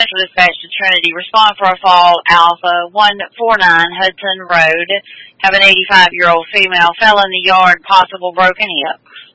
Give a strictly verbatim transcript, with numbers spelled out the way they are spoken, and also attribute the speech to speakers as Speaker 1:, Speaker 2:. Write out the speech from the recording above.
Speaker 1: Marshall dispatch to Trinity. Respond for a fall. Alpha one four nine Hudson Road. Have an eighty-five-year-old female fell in the yard, possible broken hip.